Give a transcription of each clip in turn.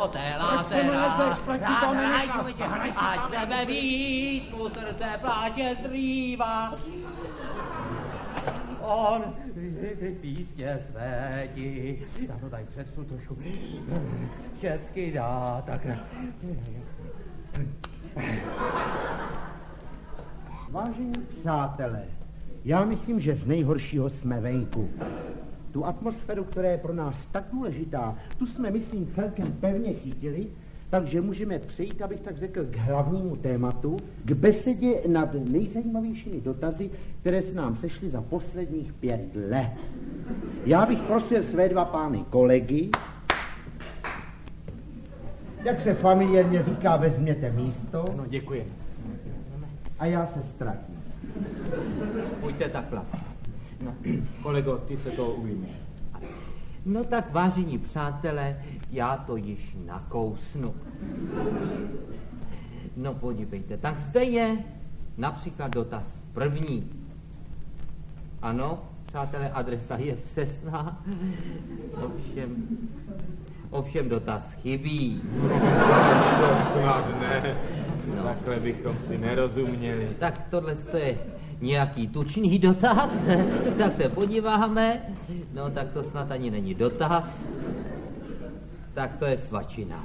motela se hraj, člověče, ať sebe víc, mu srdce pláče zrývá. On písně světí, já to tady přečtu trošku, všecky dá, tak ne. Vážení přátelé, já myslím, že z nejhoršího jsme venku. Tu atmosféru, která je pro nás tak důležitá, tu jsme, myslím, celkem pevně chytili, takže můžeme přejít, abych tak řekl, k hlavnímu tématu, k besedě nad nejzajímavějšími dotazy, které se nám sešly za posledních 5 let. Já bych prosil své 2 pány kolegy, jak se familiárně říká, vezměte místo. No, děkuji. A já se ztratím. Pojďte tak vlastně. No, kolego, ty se toho ujmi. No tak, vážení přátelé, já to již nakousnu. No podívejte, tak zde je například dotaz první. Ano, přátelé, adresa je přesná, ovšem dotaz chybí. To snad ne, no. Takhle bychom si nerozuměli. Tak tohle je nějaký tučný dotaz, tak se podíváme. No tak to snad ani není dotaz, tak to je svačina.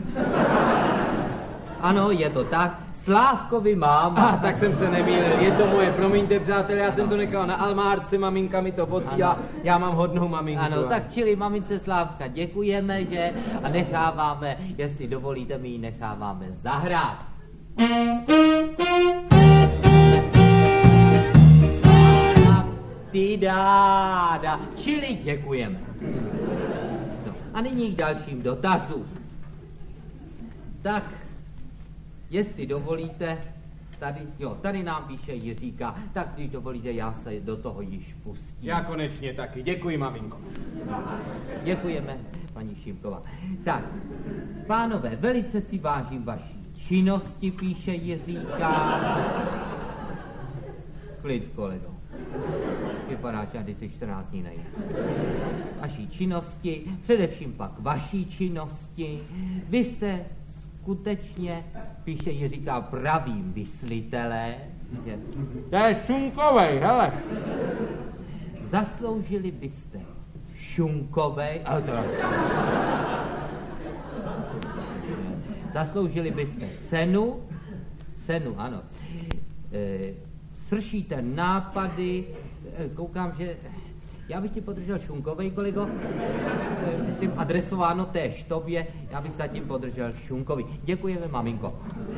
Ano, je to tak, Slávkovi máma. Tak jsem se nemýlil, je to moje, promiňte přátelé, já jsem to nechal na almárce, maminka mi to posílá, já mám hodnou maminku. Ano, tak čili mamince Slávka děkujeme, že, a necháváme, jestli dovolíte, my ji necháváme zahrát. Ty dáda, čili děkujeme. No, a nyní k dalším dotazům. Tak, jestli dovolíte, tady nám píše Jiříka, tak když dovolíte, já se do toho již pustím. Já konečně taky, děkuji, maminko. Děkujeme, paní Šimková. Tak, pánové, velice si vážím vaší činnosti, píše Jiříka. Klid, kolego. Vypadá, že když si 14 dní nejde. Vaší činnosti, především pak vaší činnosti. Vy jste skutečně, píše Jiříka, pravým myslitelé. To je šunkovej, hele. Zasloužili byste šunkovej, zasloužili byste cenu, ano. Sršíte nápady, koukám, že já bych ti podržel šunkovej, kolego, myslím adresováno též tobě, já bych zatím podržel šunkový. Děkujeme, maminko.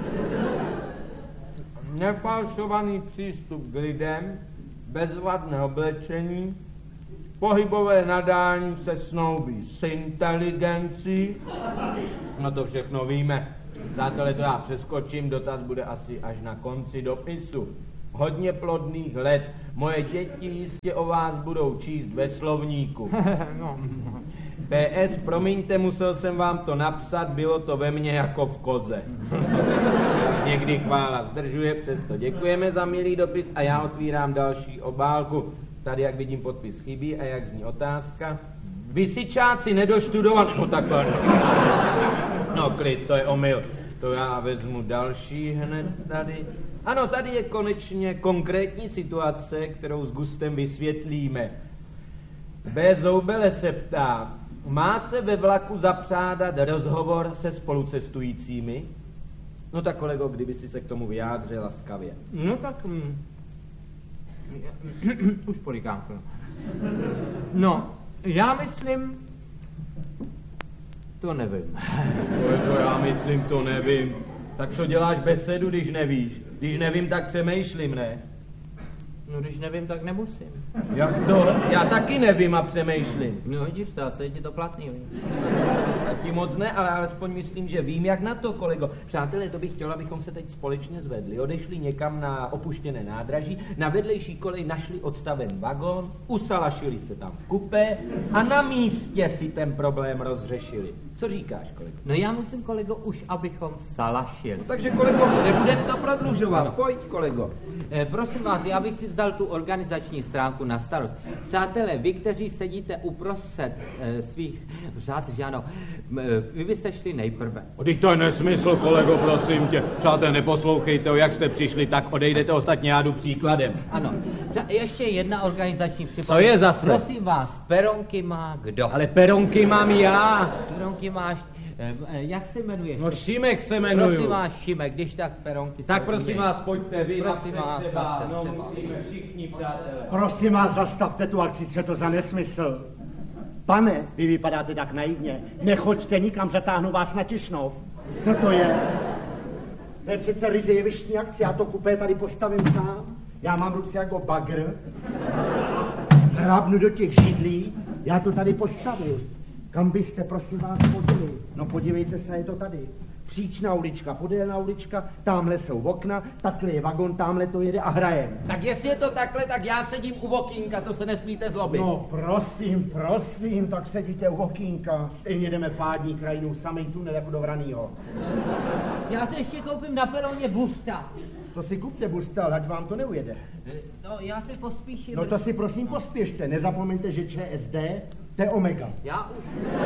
Nefalšovaný přístup k lidem, bezvadné oblečení, pohybové nadání se snoubí s inteligencí. No to všechno víme. Přátelé, to já přeskočím, dotaz bude asi až na konci dopisu. Hodně plodných let. Moje děti jistě o vás budou číst ve slovníku. No. PS, promiňte, musel jsem vám to napsat, bylo to ve mně jako v koze. Někdy chvála zdržuje, přesto děkujeme za milý dopis a já otvírám další obálku. Tady, jak vidím, podpis chybí a jak zní otázka. Vysičáci nedoštudovaní. No takhle. No klid, to je omyl. To já vezmu další hned tady. Ano, tady je konečně konkrétní situace, kterou s gustem vysvětlíme. B. Zoubele se ptá, má se ve vlaku zapřádat rozhovor se spolucestujícími? No tak kolego, kdyby si se k tomu vyjádřil laskavě. No tak... už polikám. No, já myslím... To nevím. Kolego, já myslím, to nevím. Tak co děláš besedu, když nevíš? Když nevím, tak přemýšlím, ne? No, když nevím, tak nemusím. Jak to? Já taky nevím a přemýšlím. No, vidíš to, asi je ti to platný. A ti moc ne, ale alespoň myslím, že vím, jak na to, kolego. Přátelé, to bych chtěl, abychom se teď společně zvedli. Odešli někam na opuštěné nádraží, na vedlejší kolej našli odstaven vagón, usalašili se tam v kupé a na místě si ten problém rozřešili. Co říkáš, kolego? No já myslím, kolego, už abychom salašili. No, takže, kolego, nebudeme to prodlužovat. Pojď, kolego. Prosím vás, já bych si vzal tu organizační stránku na starost. Přátelé, vy, kteří sedíte uprostřed svých řad, že ano, vy byste šli nejprve. Teď to je nesmysl, kolego, prosím tě. Přátelé, neposlouchejte, jak jste přišli, tak odejdete, ostatně já jdu příkladem. Ano, ještě jedna organizační Co je zase? Prosím vás, peronky má kdo? Ale peronky mám já. Peronky máš, jak se jmenuješ? No Šimek se jmenuju. Prosím vás, Šimek, když tak peronky. Tak prosím vás, pojďte vy, prosím vás, třeba. No musíme všichni, přátelé. Prosím vás, zastavte tu akci, co je to za nesmysl. Pane, vy vypadáte tak naivně. Nechoďte nikam, zatáhnu vás na Tišnov. Co to je? To je přece ryze jevištní akce, já to kupé tady postavím sám. Já mám ruce jako bagr. Hrábnu do těch židlí, já to tady postavím. Kam byste, prosím vás, chodili? No podívejte se, je to tady. Příčná ulička, podélná ulička, tamhle jsou okna, takhle je vagon, tamhle to jede a hrajem. Tak jestli je to takhle, tak já sedím u okýnka, to se nesmíte zlobit. No prosím, tak sedíte u okýnka. Stejně jdeme pádní krajinou, samej tunel jako do Vranýho. Já se ještě koupím na peroně busta. To si kupte busta, ať vám to neujede. No, já si pospíším. No to si prosím pospěšte, nezapomeňte, že ČSD, to je Omega. Já už.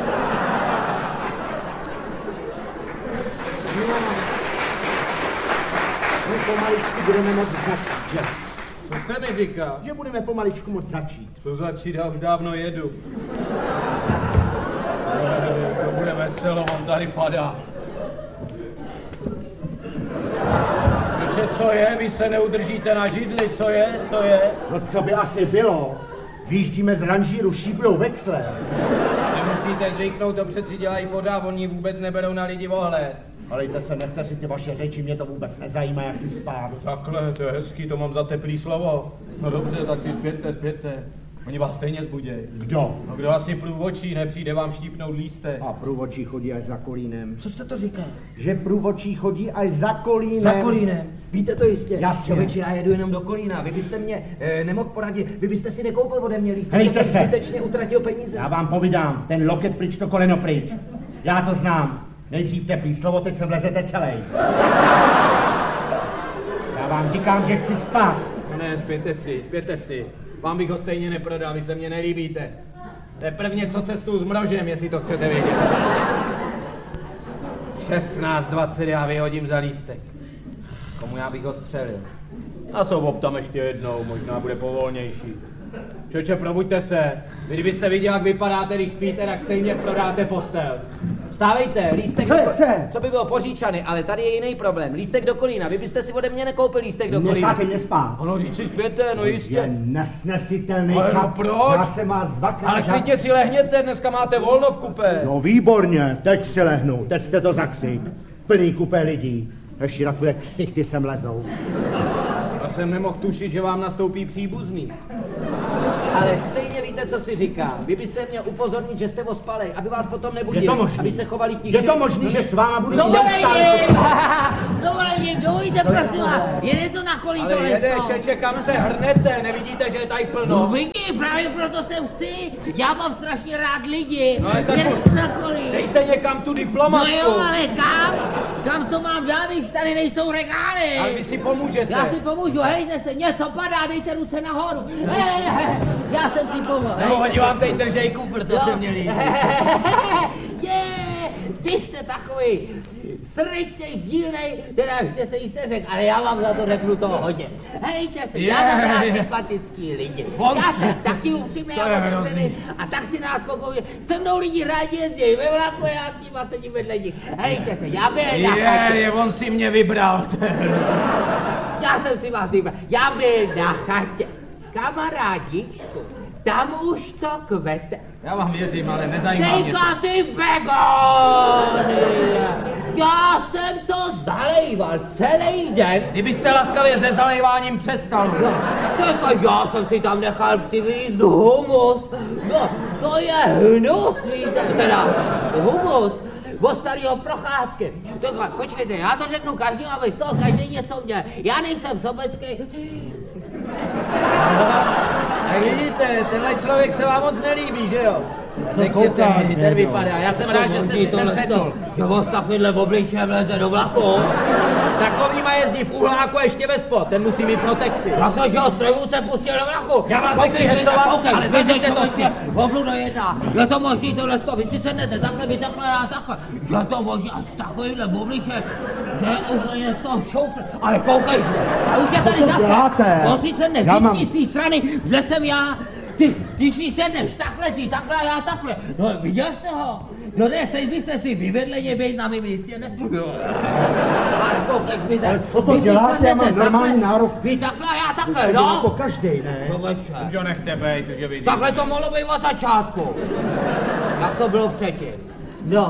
My pomaličku budeme moct začít, že? Co jste mi říkal? Že budeme pomaličku moct začít. To začít, já už dávno jedu. To bude veselo, on tady padá. Protože co je? Vy se neudržíte na židli, co je? No co by asi bylo? Vyjíždíme z ranžíru, šíplou vexle. Nemusíte zvyknout, to přeci dělají voda, oni vůbec neberou na lidi ohled. Alejte se, nechte si ty vaše řeči, mě to vůbec nezajímá, jak chci spát. Takhle, to je hezký, to mám za teplý slovo. No dobře, tak si zpěte. Oni vás stejně zbuděj. Kdo? No kdo asi průvočí, nepřijde vám štípnout lístek. A průvodčí chodí až za Kolínem. Co jste to říkal? Že průvodčí chodí až za Kolínem. Za Kolínem. Víte to jistě? Jasně. Člověče, já jedu jenom do Kolína. Vy byste mě nemohl poradit, vy byste si nekoupil ode mě lístek. Hejte se. Zbytečně utratil peníze. Já vám povídám, ten loket pryč, to koleno pryč. Já to znám. Nejdřív teplý slovo, teď se vlezete celý. Já vám říkám, že chci spát. Ne, zpěte si. Vám bych ho stejně neprodal, vy se mně nelíbíte. To je prvně co cestu s mrožem, jestli to chcete vědět. 16:20 já vyhodím za lístek. Komu já bych ho střelil? A jsou tam ještě jednou, možná bude povolnější. Čoče, probuďte se. Vy kdybyste viděl, jak vypadáte, když spíte, tak stejně prodáte postel. Vstávejte, lístek co by bylo poříčany, ale tady je jiný problém. Lístek do Kolína, vy byste si ode mě nekoupil lístek do Kolína. Necháte mě spát. Ano, když si spěte, no jistě. Je nesnesitelný. Ale no proč? Já jsem vás dvakrát... Ale klidně si lehněte, dneska máte volno v kupé. No výborně, teď si lehnu, teď jste to zaksik. Plný kupé lidí. Ještě takové ksichty sem lezou. Já jsem nemohl tušit, že vám nastoupí příbuzný. Ale stejně víte, co si říká. Vy byste měl upozornit, že jste ospalej, aby vás potom nebudili. Je to možný. Aby se chovali tiše. Je to možný, že s váma budu... Dovolením, dovolíte, prosím vás, jede to na kolí Ale tohle jede, sto. Čeče, kam se hrnete? Nevidíte, že je tady No plno? vidím, právě proto sem chci. Já mám strašně rád lidi. No, ale tak Jede to na kolí. Dejte někam tu No diplomatku. jo, ale kam? Kam to mám dát, když tady nejsou regály? Ale vy si pomůžete. Já si pomůžu, hejte se, něco padá, dejte ruce nahoru. Já jsem ti pomohl. No, oni vám teď držej kufr, to se mě líbí. Vy jste takový srdečnej, dílnej, teda že se jste řekl, ale já vám za to řeknu toho hodně. Hejte se, já mám rád sympatický lidi. Já jsem taky upřímný a otevřený a tak si nás pokouje. Se mnou lidi rádi jezdí ve vlaku, já s nima sedím vedle nich. Hejte se, já byl na chatě. On si mě vybral. Já jsem si vás vybral. Já byl na chatě. Kamarádičku, tam už to kvete. Já vám věřím, ale nezajímá mě to. Tejka ty begony! Já jsem to zalejval celý den. Kdybyste laskavě se zalejváním přestal. Tak já jsem si tam nechal přivízt humus. No, to je hnus, víte, teda humus. Od starého Procházky. Tak počkejte, já to řeknu každému, aby z toho každý něco měl. Já nejsem sobecký. Tak vidíte, tenhle člověk se vám moc nelíbí, že jo? Co koukáš, ten vypadá, já jsem rád, že jste si sem sedl. Že vás takovýhle v obličejem leze do vlaku. Takovýma jezdí v uhláku a ještě ve spod, ten musí mít protekci. Protože ho strojvůdce pustil do vlaku. Já vás nechci hecovat, ale zařiďte to s ním. Obluda jedna. Je to možný tohle to, vy si sednete takhle, vy takhle, já takhle. Je to možný a s takovýmhle v obličejem, že úplně z toho šoufl. Ale koukej se, a už je tady zase. On si sedne vždycky z té strany, že jsem já. Ty si sedneš takhle, ty takhle a já takhle. No viděl jste ho? No ne, teď byste si vyvedleně být na mým místě, ne? Ale co to děláte, já mám normální nárok. Vy takhle a já takhle, no? Jako každej, ne? Už ho nechte bejt, už je vidím. Takhle to mohlo být od začátku. Jak to bylo předtím. No,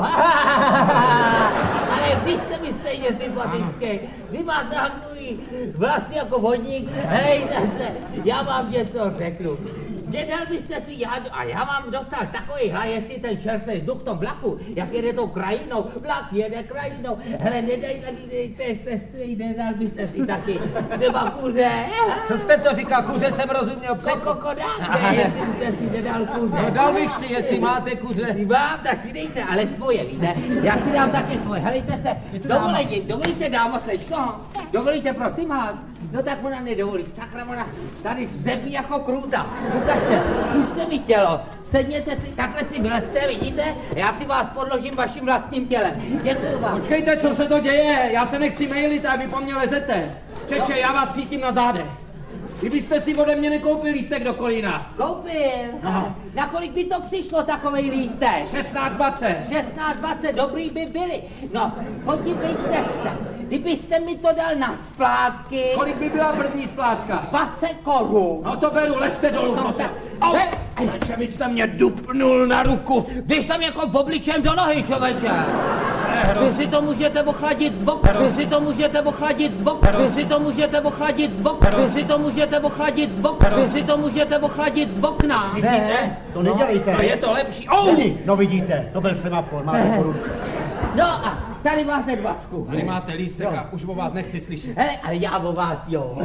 ale vy jste mi stejně sympatický. Vy máte takový vlastně jako vodník. Hej, se, já vám něco řeknu. Nedal byste si jádu a já vám dostal takovýhle, jestli ten čerstvý vzduch v tom vlaku, jak jede tou krajinou, vlak jede krajinou, hele, nedejte nedal byste si taky třeba kuře. Co jste to říkal, kuře jsem rozuměl před... Kokodáte, jestli byste si nedal kuře. No dal bych si, jestli máte kuře. Mám, tak si dejte, ale svoje, víte, já si dám taky svoje, helejte se, dovolíte dámo slečno, dovolíte prosím vás, no tak ona nedovolí, sakra ona tady zřepí jako krůta, ukažte, zkuste mi tělo, sedněte si, takhle si vylezte, vidíte, já si vás podložím vaším vlastním tělem, děkuju vám. Počkejte, co se to děje, já se nechci mailit a vy po mně lezete. Čeče, já vás cítím na zádech. Kdybyste si ode mě nekoupil lístek do Kolína. Koupil? No. Na kolik by to přišlo takovej lístek? 16,20. 16,20, dobrý by byli. No, podívejte se, kdybyste mi to dal na splátky... Kolik by byla první splátka? 20 korun. No to beru, lezte dolů, No, prosím. tak, Čeče, vy jste mě dupnul na ruku. Vy jste mě jako v obličejem do nohy, člověče. Vy si to můžete ochladit z boku, vy si to můžete ochladit z boku, vy si to můžete ochladit z boku, vy si to můžete ochladit z boku, vy si to můžete ochladit z okna. Ne, to nedělejte. No je to lepší. No vidíte, to byl semafor, máte po ruce. No a tady máte 20. Tady máte lístek a už o vás nechci slyšet. Hele, ale já o vás, jo.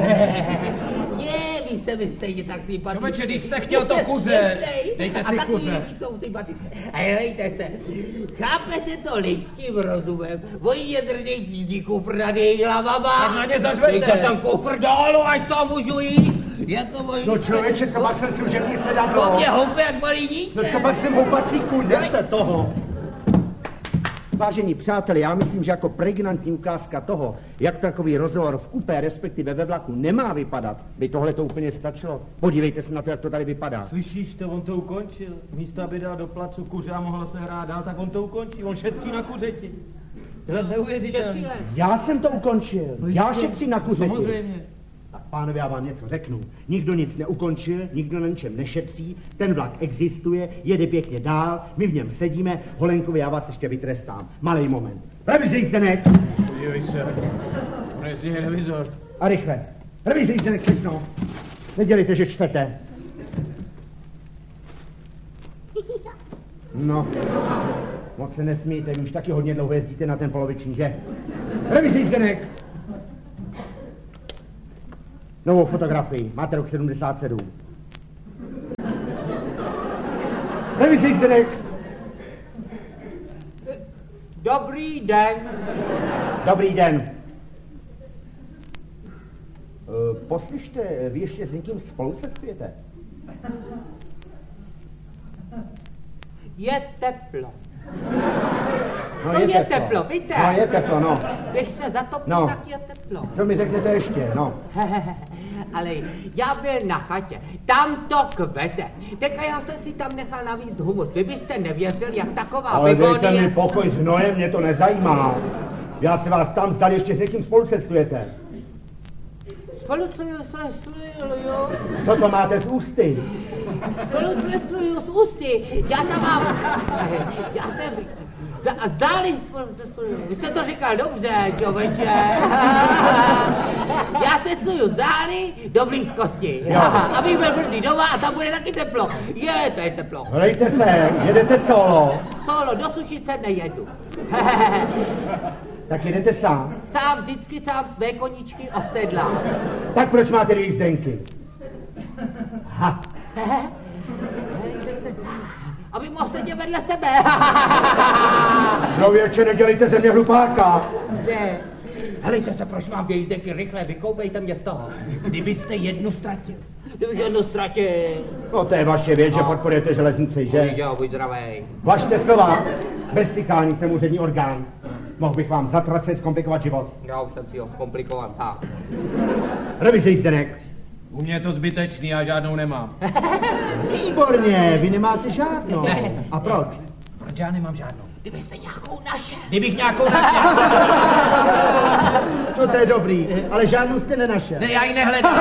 Vy jste mi stejně tak sympatický. Člověče, když jste chtěl to kuře, dejte si kuře. A taky jsou sympatické. A helejte se, chápete to lidským rozumem? Oni mě držej tíží kufr nad jejich hlavama. Tak na ně zažvete. Dejte ten kufr dolů, až to můžu jít. Je to možný. No člověče, co pak jsem služební To sedadlo. mě houpe jak malý dítě. No co pak jsem houpací kůň, nechte toho. Vážení přáteli, já myslím, že jako pregnantní ukázka toho, jak takový rozhovor v kupé, respektive ve vlaku, nemá vypadat, by tohle to úplně stačilo. Podívejte se na to, jak to tady vypadá. Slyšíš to, on to ukončil. Místo, aby dal do placu kuře a mohla se hrát dál, tak on to ukončí. On šetří na kuřeti. To je neuvěřitelné. Já jsem to ukončil. Já šetřím na kuřeti. Samozřejmě. Tak pánové, já vám něco řeknu. Nikdo nic neukončil, nikdo na ničem nešetří, ten vlak existuje, jede pěkně dál, my v něm sedíme, Holenkovi, já vás ještě vytrestám. Malej moment. Revizi Zdeněk! Podívej se. On jezdí televizor. A rychle. Revizi Zdeněk, slyšno. Nedělejte, že čtete. No, moc se nesmíte, vy už taky hodně dlouho jezdíte na ten poloviční, že? Revizi Zdeněk! Novou fotografii, máte rok 77. Revizi Zdeněk! Dobrý den. Dobrý den. Poslyšte, vy ještě s někým spolu cestujete? Je teplo. No, To je teplo, víte? No, je teplo, no. Když se zatopí, No. tak je teplo. Co mi řeknete ještě, no? Ale já byl na chatě, tam to kvete. Teďka já jsem si tam nechal navíc humus. Vy byste nevěřil, jak taková Ale dejte mi begonie... pokoj s hnojem, mě to nezajímá. Já se vás tam zdali, ještě s někým spolu cestujete. Spolucestuju, jo. Co to máte z ústy? Spolucestuju s ústy. Já tam mám... Já jsem... Zdáli spolucestuju. Vy jste to říkal dobře, člověče. Já cestuju zdáli do blízkosti. Abych byl brzy doma a tam bude taky teplo. To je teplo. Hlejte se, jedete solo. Solo, do Sušice nejedu. Tak jedete sám. Vždycky sám své koníčky osedlám. Tak proč máte lízdenky? Ha. Aby mohl sedět mě vedle sebe. Člověče, nedělejte ze mě hlupáka. Ne. Helejte se, proč mám jízdenky, rychle, vykoupejte mě z toho. Kdybyste jednu ztratil. Kdybych jednu ztratil. No to je vaše věc, že podporujete železnici, že? Jo, buď zdravej. Vašte slova. Bez stykání jsem úřední orgán. Mohl bych vám zatraceně zkomplikovat život. Já už jsem si ho zkomplikoval sám. Revize jízdenek. U mě je to zbytečný, já žádnou nemám. Výborně, vy nemáte žádnou. A proč? Proč já nemám žádnou? Kdybyste nějakou našel. Kdybych nějakou našel. No to je dobrý, ale žádnou jste nenašel. Ne, já ji nehledám.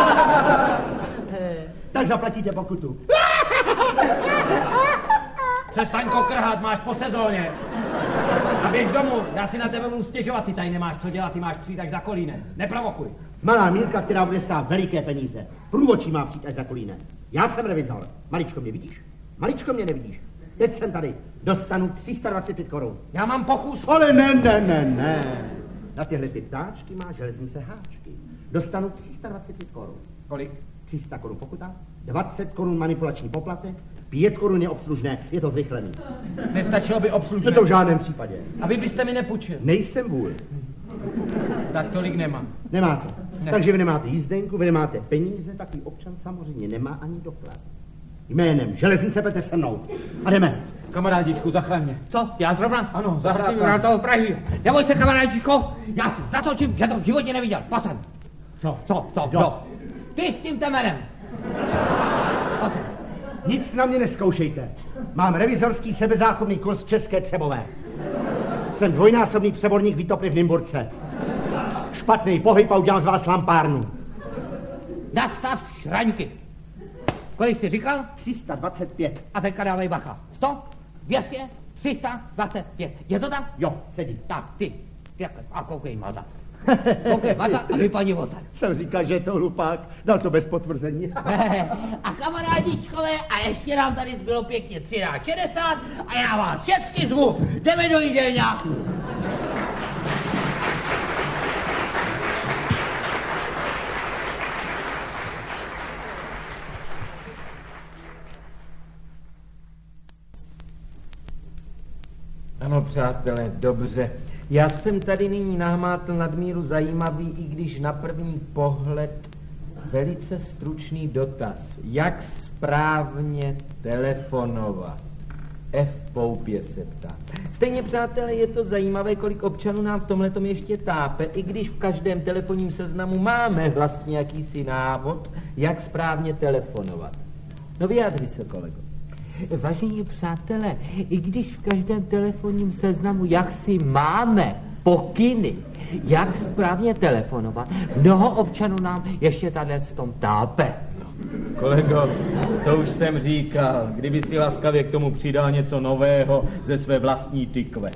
Tak zaplatíte pokutu. Přestaň kokrhat, máš po sezóně. A běž domů, já si na tebe budu stěžovat, ty tady nemáš co dělat, ty máš přijít až za Kolínem. Neprovokuj. Malá Mírka, která bude stát veliké peníze. Průvodčí má přijít až za Kolínem. Já jsem revizor. Maličko mě vidíš? Maličko mě nevidíš. Teď jsem tady. Dostanu 325 korun. Já mám pochůz. Ale ne. Na tyhle ty ptáčky má železnice háčky. Dostanu 325 korun. Kolik? 300 korun pokuta, 20 korun manipulační poplatek, 5 korun je obslužné, je to zrychlený. Nestačilo by obslužné. To v žádném případě. A vy byste mi nepůjčil. Nejsem vůl. Tak tolik nemám. Nemáte. Ne. Takže vy nemáte jízdenku, vy nemáte peníze, takový občan samozřejmě nemá ani doklad. Jménem železnice pojďte se mnou. A jdeme. Kamarádičku, zachraň mě. Co? Já zrovna? Ano, Chci zahrát. vyhrát toho Prahy. Neboj se, kamarádičko, já ti zatočím, že to v životě neviděl. Pasem. Co? Ty s tím temerem. Pasem. Nic na mě neskoušejte. Mám revizorský sebezáchovný kurz České Třebové. Jsem dvojnásobný přeborník výtopny v Nymburce. Špatný pohyb a udělám z vás lampárnu. Nastav šraňky. Kolik jsi říkal? 325. A teďka dávej bacha. 100, 200, 325. Je to tak? Jo, sedí. Tak, ty a koukej maza. Koukej maza a vypadni voze. Jsem říkal, že je to hlupák. Dal to bez potvrzení. A kamarádičkové, a ještě nám tady zbylo pěkně 13:60 a já vás všechny zvu. Jdeme do jídelňáku. Ano, přátelé, dobře. Já jsem tady nyní nahmátl nadmíru zajímavý, i když na první pohled velice stručný dotaz. Jak správně telefonovat? F. Poupě se ptá. Stejně, přátelé, je to zajímavé, kolik občanů nám v tomhletom ještě tápe, i když v každém telefonním seznamu máme vlastně jakýsi návod, jak správně telefonovat. No vyjádři se, kolego. Vážení přátelé, i když v každém telefonním seznamu jaksi máme pokyny, jak správně telefonovat, mnoho občanů nám ještě tady v tom tápe. Kolego, to už jsem říkal, kdyby si laskavě k tomu přidal něco nového ze své vlastní tykve.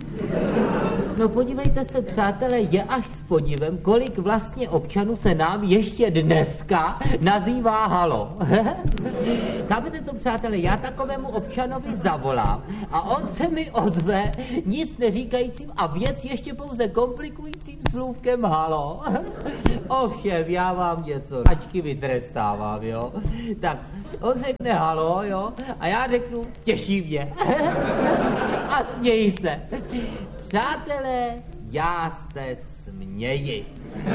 No podívejte se, přátelé, je až s podívem, kolik vlastně občanů se nám ještě dneska nazývá halo. Chápete to, přátelé, já takovému občanovi zavolám a on se mi ozve nic neříkajícím a věc ještě pouze komplikujícím slůvkem halo. Ovšem, já vám něco ačky vytrestávám, jo. Tak, on řekne halo, jo, a já řeknu těší mě. A smějí se. Přátelé, já se směji.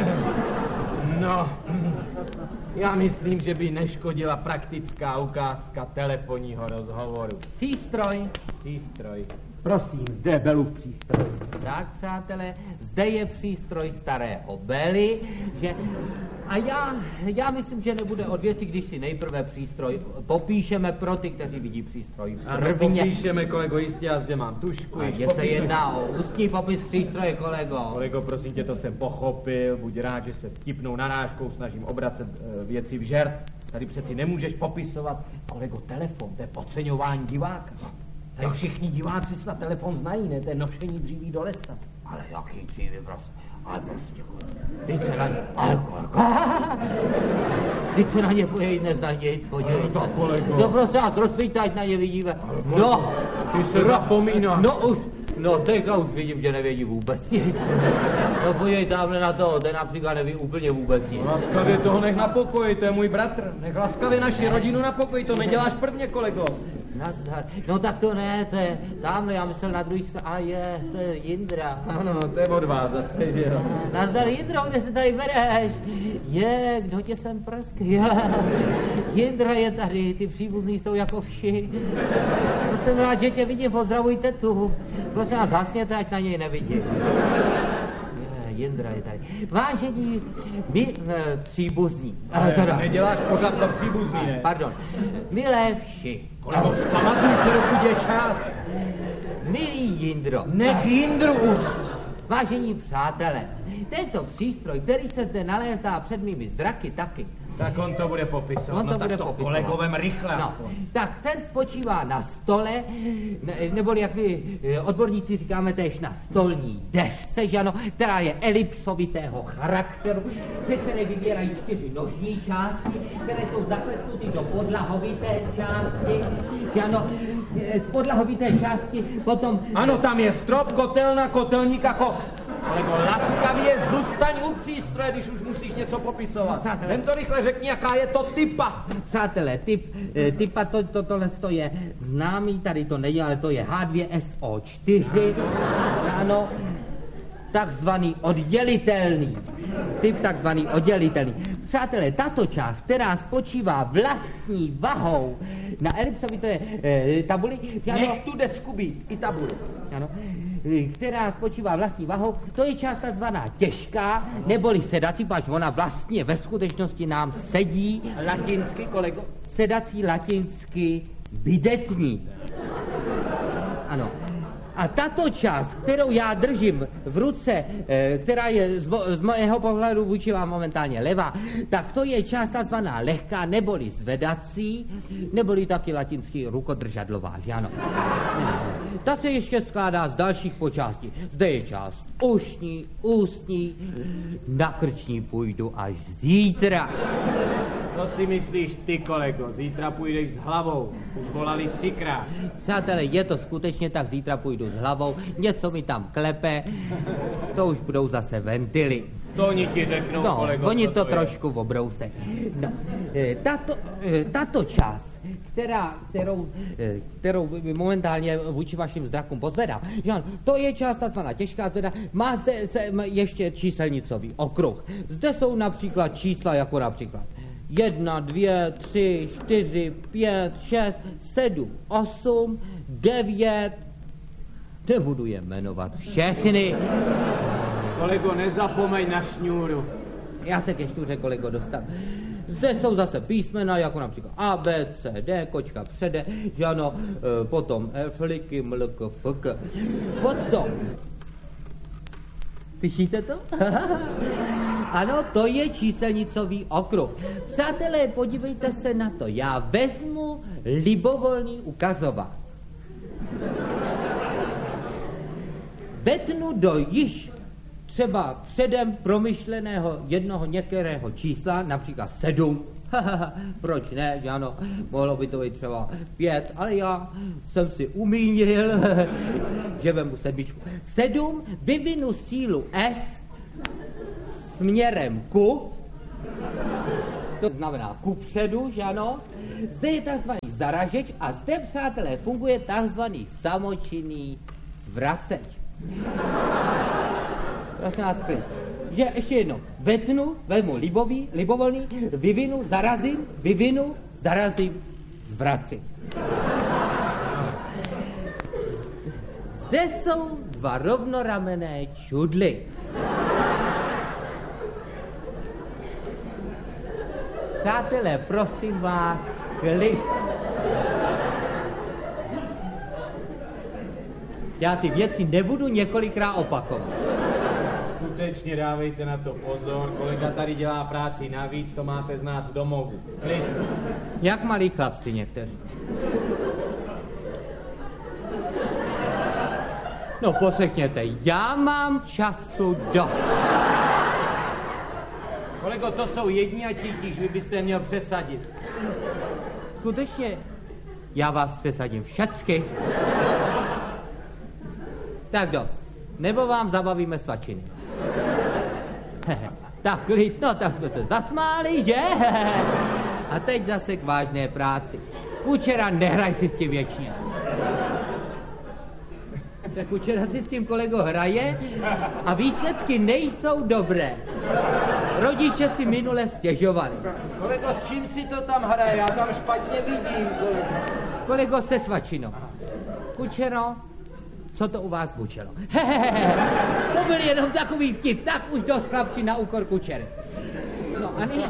No, já myslím, že by neškodila praktická ukázka telefonního rozhovoru. Přístroj. Prosím, zde je Belův přístroj. Tak, přátelé, zde je přístroj starého Bely, že... A já myslím, že nebude od věci, když si nejprve přístroj popíšeme pro ty, kteří vidí přístroj prvně. Popíšeme, kolego, jistě, já zde mám tušku. Mně se jedná o ústní popis přístroje, kolego. Kolego, prosím tě, to jsem pochopil, buď rád, že se vtipnou narážkou snažím obracet věci v žert. Tady přeci nemůžeš popisovat, kolego, telefon, to je podceňování diváka. Tady všichni diváci snad telefon znají, ne? To je nošení dříví do lesa. Ale jaký dříví, prostě. Ale prostě, teď se na ně, teď se na ně pojď, neznají nic, podívej. No, kolego. No prostě, a rozsvíťte, ať na ně vidíme. No, ty se zapomínáš. No už, no teďka už vidím, že nevědí vůbec nic. No podívej tamhle na to, ten například neví úplně vůbec nic. Laskavě toho nech na pokoji, to je můj bratr. Nech laskavě naši rodinu na pokoji, to neděláš prvně, kolego. Nazdar. No tak to ne, to je tamhle, já myslel na druhý straně. A je, to je Jindra. Ano, to je od vás zase, jo. Nazdar, Jindro, kde se tady bereš? Je, kdo tě sem prsk? Je, Jindra je tady, ty příbuzný jsou jako vši. To jsem rád, že tě vidím, pozdravujte tu. Prosím vás, hasněte, ať na něj nevidím. Jindra je tady. Vážení, my příbuzní. Neděláš pořád to příbuzný, ne? Pardon. Milé vši. Kolego, vzpamatuj se, dokud je čas. Milý Jindro. Nech Jindru už. Vážení přátelé, tento přístroj, který se zde nalézá před mými zraky taky. Tak on to bude popisovat. No tak to kolegovem rychle aspoň. Tak ten spočívá na stole, neboli jak my odborníci říkáme též na stolní desce, že ano, která je elipsovitého charakteru, ze které vybírají 4 nožní části, které jsou zaklesnuty do podlahovité části, že ano, z podlahovité části potom... Ano, tam je strop, kotelna, kotelník a koks. Kolego, laskavě zůstaň u přístroje, když už musíš něco popisovat. Jen to rychle řekni, jaká je to typa. Přátelé, typa tohle je známý, tady to není, ale to je H2SO4, ano, takzvaný oddělitelný. Typ takzvaný oddělitelný. Přátelé, tato část, která spočívá vlastní vahou na elipsovité tabuli... Nech tu desku být, i tabuli. Ano, která spočívá vlastní vahou, to je část takzvaná těžká, neboli sedací, pač ona vlastně ve skutečnosti nám sedí. Latinsky, kolego? Sedací latinsky bidetní. Ano. A tato část, kterou já držím v ruce, která je z mého pohledu vůči vám momentálně levá, tak to je část takzvaná lehká, neboli zvedací, neboli taky latinsky rukodržadlová, že ano. Ta se ještě skládá z dalších počástí. Zde je část ušní, ústní, na krční půjdu až zítra. To si myslíš ty, kolego, zítra půjdeš s hlavou, už volali 3krát. Přátelé, je to skutečně tak, zítra půjdu s hlavou, něco mi tam klepe, to už budou zase ventily. To oni ti řeknou, no, kolego. Oni to trošku obrousej. No, tato část, kterou momentálně vůči vašim zrakům pozvedám, to je část takzvaná těžká zvěda, má zde ještě číselnicový okruh. Zde jsou například čísla jako například 1, 2, 3, 4, 5, 6, 7, 8, 9, nebudu je jmenovat všechny. Kolego, nezapomeň na šňůru. Já se ke šňůře, kolego, dostanu. Zde jsou zase písmena, jako například A, B, C, D, kočka přede, že ano, potom fliky, mlk, fk. Potom, slyšíte to? Ano, to je číselnicový okruh. Přátelé, podívejte se na to. Já vezmu libovolný ukazovák. Vetnu do již třeba předem promyšleného jednoho některého čísla, například 7. Proč ne, že ano, mohlo by to být třeba 5, ale já jsem si umínil, že vemu 7. 7 vyvinu sílu S směrem ku, to znamená kupředu, že ano. Zde je takzvaný zaražeč a zde, přátelé, funguje takzvaný samočinný zvraceč. Prosím vás, klid. Že ještě jedno, vezmu libovolný, vyvinu, zarazím, zvracím. Zde jsou 2 rovnoramenné čudly. Přátelé, prosím vás, klid. Já ty věci nebudu několikrát opakovat. Skutečně dávejte na to pozor, kolega tady dělá práci navíc, to máte znát z domovu. Klid. Jak malí chlapci někteří. No poslechněte, já mám času dost. Kolego, to jsou jedni a tíž, vy byste měl přesadit. Skutečně, já vás přesadím všecky. Tak dost. Nebo vám zabavíme svačiny. Tak klid, no tak jsme se zasmáli, že? A teď zase k vážné práci. Kučera, nehraj si s tím věčně. Tak Kučera si s tím kolego hraje a výsledky nejsou dobré. Rodiče si minule stěžovali. Kolego, s čím si to tam hraje? Já tam špatně vidím, kolego. Kolego, se svačinou. Kučero, co to u vás bučelo? To byl jenom takový vtip, tak už dost chlapči na úkor Kučery. No a nyní...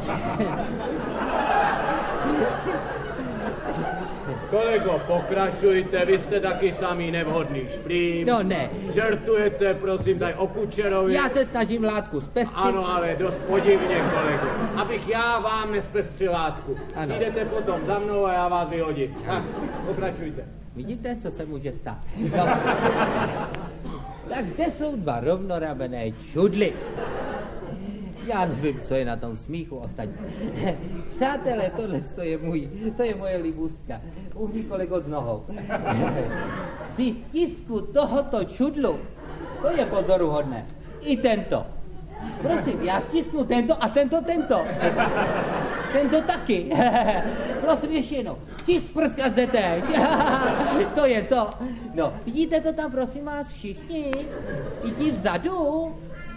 Kolego, pokračujte, vy jste taky samý nevhodný šplím. No ne. Žertujete, prosím, tady o Kučerovi. Já se snažím látku zpestřit. Ano, ale dost podivně, kolego. Abych já vám nespestřil látku. Ano. Přijdete potom za mnou a já vás vyhodím. Tak, pokračujte. Vidíte, co se může stát? No. Tak zde jsou dva rovnoramené čudly. Já nevím, co je na tom smíchu ostatní. Přátelé, tohle to je moje libůstka. Uhni kolego s nohou. Při stisku tohoto čudlu, to je pozoruhodné. I tento. Prosím, já stisknu tento a tento. Tento taky. Prosím, ještě jednou. Stisk prska zde teď. To je co? No, vidíte to tam, prosím vás, všichni? I ti vzadu?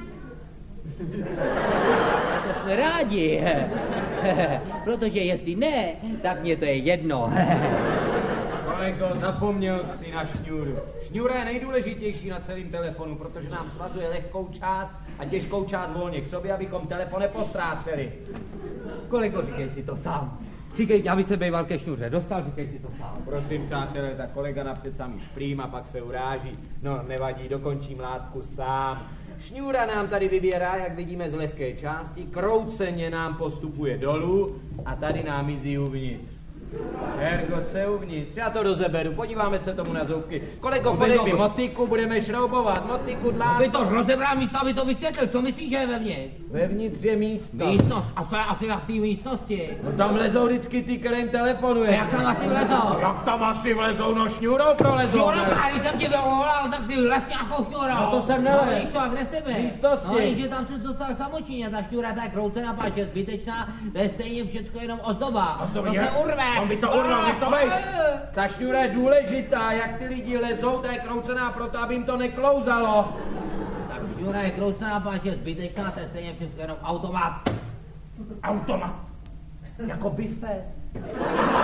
To jsme rádi. Protože jestli ne, tak mě to je jedno. Kolego, zapomněl si na šňůru. Šňůra je nejdůležitější na celém telefonu, protože nám svazuje lehkou část a těžkou část volně k sobě, abychom telefon nepostráceli. Kolego, říkej si to sám. Říkej, aby se bejval ke šňůře dostal, říkej si to sám. Prosím, přátelé, tak kolega napřed samý šplím a pak se uráží. No, nevadí, dokončím látku sám. Šňůra nám tady vybírá, jak vidíme, z lehké části, krouceně nám postupuje dolů a tady nám mizí uvnitř. Hergoce uvnitř, já to rozeberu, podíváme se tomu na zoubky. Kolego, podej mi motiku, budeme šroubovat, motiku dlátko. Aby to rozebral místo, aby to vysvětlil, co myslíš, že je vevnitř? Vevnitř je místo. Místnost, a co je asi na té místnosti? No tam lezou vždycky ty, kterým telefonuje. Jak tam asi vlezou? Jak tam asi vlezou, no šňůrou prolezou. Šňůra, když jsem tě vyvolal, tak si vlez nějakou šňůrou. No to jsem nelez. No víš to, a kde jsi byl? Místnosti. No jenže tam se dostal samočinně, ta šňůra ta je kroucená, páč je zbytečná, to je stejně všecko jenom ozdoba. To se urve. On by to urval, nech to bejt. Ta šňůra je důležitá, jak ty lidi lezou, ta je kroucená proto, aby jim to neklouzalo. Tak šňůra je kroucená, páč je zbytečná, to je stejně všecko jenom automat. Automat. Jako bife.